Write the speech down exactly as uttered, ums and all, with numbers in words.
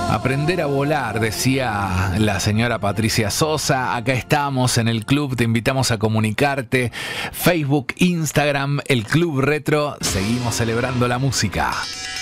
Aprender a volar, decía la señora Patricia Sosa. Acá estamos en el club, te invitamos a comunicarte. Facebook, Instagram, el Club Retro. Seguimos celebrando la música.